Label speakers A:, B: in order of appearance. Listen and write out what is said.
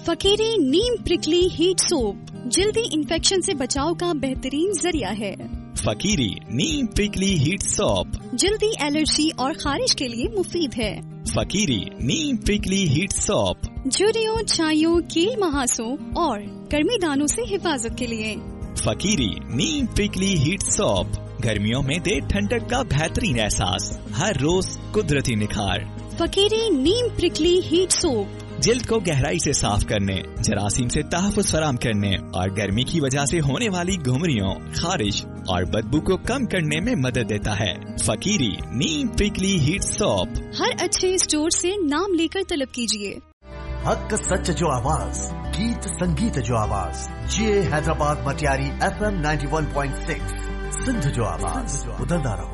A: फकीरी नीम prickly heat soap जल्दी infection से बचाव का बेहतरीन जरिया है।
B: फकीरी नीम प्रिकली हीट सोप
A: जल्दी एलर्जी और खारिश के लिए मुफीद है।
B: फकीरी नीम प्रिकली हीट सोप
A: झुर्रियों, छाइयों, कील महासों और गर्मी दानों से हिफाजत के लिए।
B: फकीरी नीम प्रिकली हीट सोप गर्मियों में दे ठंडक का बेहतरीन एहसास, हर रोज कुदरती निखार।
A: फकीरी नीम प्रिकली हीट सोप
B: जिल्द को गहराई से साफ करने, जरासीम से तहफ़्फ़ुज़ फराम करने और गर्मी की वजह से होने वाली घुमरियों, खारिश और बदबू को कम करने में मदद देता है। फकीरी नीम प्रिकली हीट सोप
A: हर अच्छे स्टोर से नाम लेकर तलब कीजिए।
C: हक सच जो आवाज, गीत संगीत जो आवाज, ये हैदराबाद मटियारी FM 91.6 सिंध जो आवाज, बदलदा रहो।